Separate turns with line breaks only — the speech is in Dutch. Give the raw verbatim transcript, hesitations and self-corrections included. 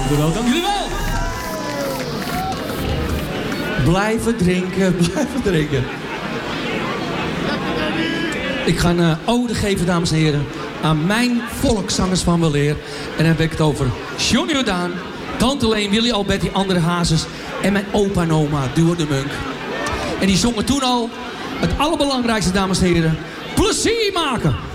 Dank u wel, dank jullie wel. Blijven drinken, blijven drinken. Ik ga een uh, ode geven, dames en heren, aan mijn volkszangers van weleer. En dan heb ik het over Johnny Jordaan, Tante Leen, Willy Alberti, Andere Hazes en mijn opa en oma, Duo de Munk. En die zongen toen al het allerbelangrijkste, dames en heren, plezier maken.